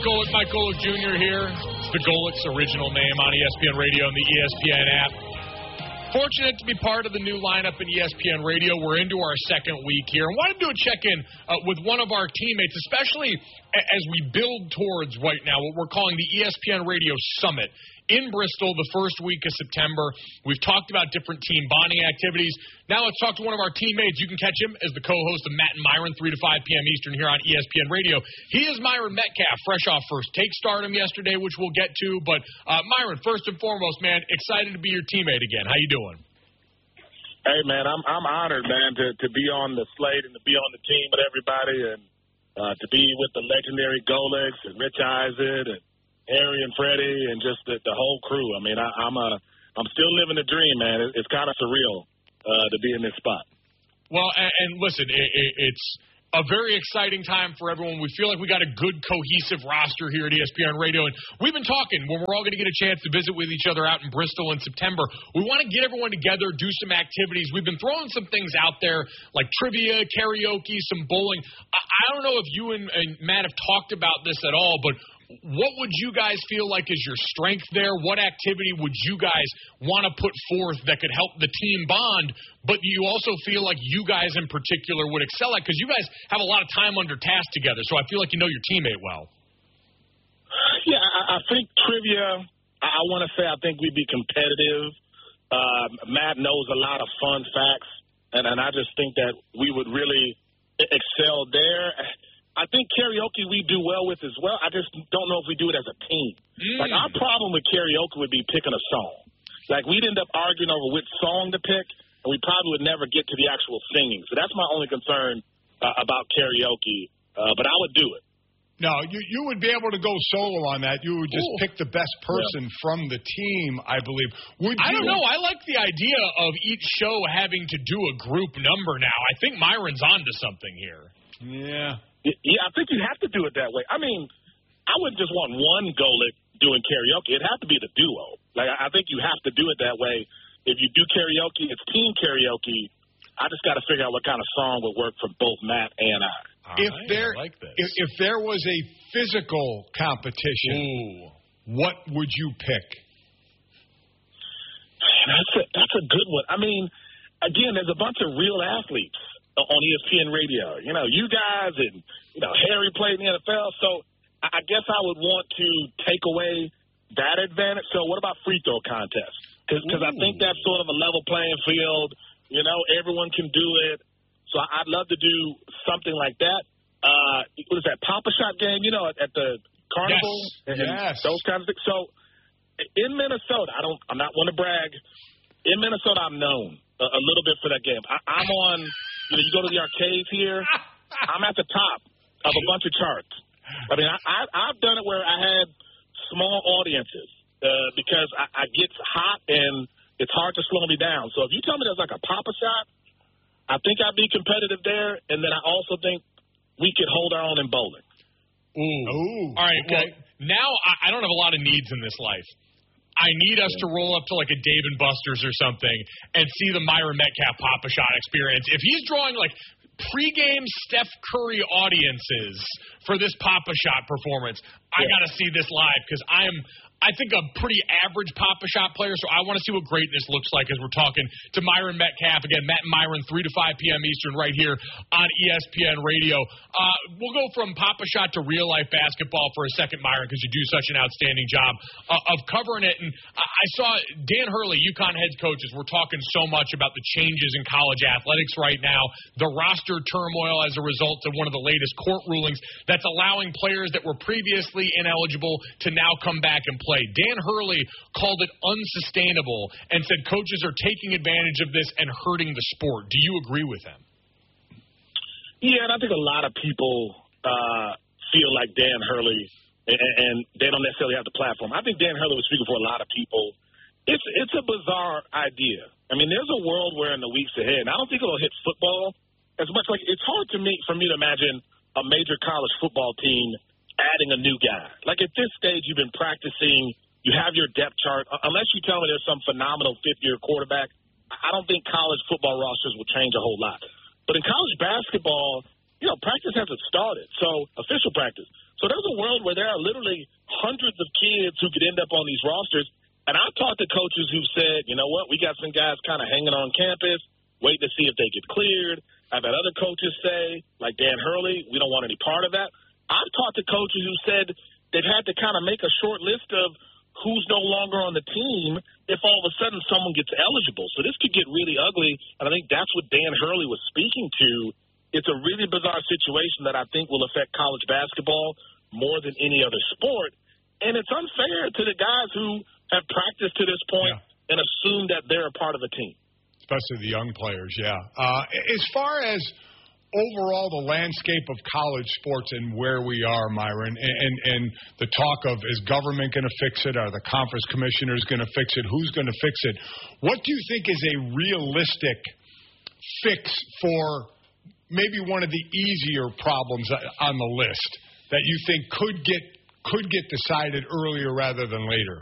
Golic, Mike Golic Jr. here. It's the Golic's original name on ESPN Radio and the ESPN app. Fortunate to be part of the new lineup in ESPN Radio. We're into our second week here. And wanted to do a check-in with one of our teammates, especially as we build towards right now what we're calling the ESPN Radio Summit in Bristol the first week of September. We've talked about different team bonding activities. Now let's talk to one of our teammates. You can catch him as the co-host of Matt and Myron, 3 to 5 p.m. Eastern here on ESPN Radio. He is Myron Metcalf, fresh off First Take stardom yesterday, which we'll get to. But, Myron, first and foremost, man, excited to be your teammate again. How you doing? Hey, man, I'm honored, man, to be on the slate and to be on the team with everybody and to be with the legendary Golics and Rich Eisen and Harry and Freddie and just the whole crew. I mean, I'm still living the dream, man. It's kind of surreal to be in this spot. Well, and listen, it's a very exciting time for everyone. We feel like we got a good, cohesive roster here at ESPN Radio. And we've been talking when we're all going to get a chance to visit with each other out in Bristol in September. We want to get everyone together, do some activities. We've been throwing some things out there like trivia, karaoke, some bowling. I don't know if you and Matt have talked about this at all, but what would you guys feel like is your strength there? What activity would you guys want to put forth that could help the team bond, but you also feel like you guys in particular would excel at? Because you guys have a lot of time under task together, so I feel like you know your teammate well. Yeah, I think trivia, I want to say I think we'd be competitive. Matt knows a lot of fun facts, and I just think that we would really excel there. I think karaoke we do well with as well. I just don't know if we do it as a team. Like, our problem with karaoke would be picking a song. Like, we'd end up arguing over which song to pick, and we probably would never get to the actual singing. So that's my only concern about karaoke. But I would do it. No, you would be able to go solo on that. You would just pick the best person from the team, I believe. I don't know. I like the idea of each show having to do a group number now. I think Myron's onto something here. Yeah. Yeah, I think you have to do it that way. I mean, I wouldn't just want one Golic doing karaoke. It'd have to be the duo. Like, I think you have to do it that way. If you do karaoke, it's team karaoke. I just got to figure out what kind of song would work for both Matt and I. If there was a physical competition, what would you pick? That's a good one. I mean, again, there's a bunch of real athletes on ESPN Radio. You know, you guys and, Harry played in the NFL. So I guess I would want to take away that advantage. So what about free throw contest? Because I think that's sort of a level playing field. Everyone can do it. So I'd love to do something like that. What is that, Papa Shot game, at the Carnival? Yes. Those kinds of things. So in Minnesota, I'm not one to brag. In Minnesota, I'm known a little bit for that game. I'm on, you go to the arcades here, I'm at the top of a bunch of charts. I mean, I've done it where I had small audiences because I get hot and it's hard to slow me down. So if you tell me there's like a Papa Shot, I think I'd be competitive there. And then I also think we could hold our own in bowling. Ooh. All right. Okay. Well, now I don't have a lot of needs in this life. I need us to roll up to like a Dave & Buster's or something and see the Myron Metcalf Papa Shot experience. If he's drawing like pregame Steph Curry audiences for this Papa Shot performance, I got to see this live because I think a pretty average Papa Shot player, so I want to see what greatness looks like as we're talking to Myron Metcalf. Again, Matt and Myron, 3 to 5 p.m. Eastern right here on ESPN Radio. We'll go from Papa Shot to real-life basketball for a second, Myron, because you do such an outstanding job of covering it. And I saw Dan Hurley, UConn head coaches, were talking so much about the changes in college athletics right now, the roster turmoil as a result of one of the latest court rulings that's allowing players that were previously ineligible to now come back and play. Dan Hurley called it unsustainable and said coaches are taking advantage of this and hurting the sport. Do you agree with him? Yeah, and I think a lot of people feel like Dan Hurley, and they don't necessarily have the platform. I think Dan Hurley was speaking for a lot of people. It's a bizarre idea. I mean, there's a world where in the weeks ahead, and I don't think it'll hit football as much. Like, it's hard for me to imagine a major college football team adding a new guy. Like, at this stage, you've been practicing, you have your depth chart. Unless you tell me there's some phenomenal fifth-year quarterback, I don't think college football rosters will change a whole lot. But in college basketball, practice hasn't started, so official practice. So there's a world where there are literally hundreds of kids who could end up on these rosters. And I've talked to coaches who've said, you know what, we got some guys kind of hanging on campus, waiting to see if they get cleared. I've had other coaches say, like Dan Hurley, we don't want any part of that. I've talked to coaches who said they've had to kind of make a short list of who's no longer on the team if all of a sudden someone gets eligible. So this could get really ugly, and I think that's what Dan Hurley was speaking to. It's a really bizarre situation that I think will affect college basketball more than any other sport, and it's unfair to the guys who have practiced to this point and assume that they're a part of a team. Especially the young players, as far as overall the landscape of college sports and where we are, Myron, and the talk of is government going to fix it? Are the conference commissioners going to fix it? Who's going to fix it? What do you think is a realistic fix for maybe one of the easier problems on the list that you think could get decided earlier rather than later?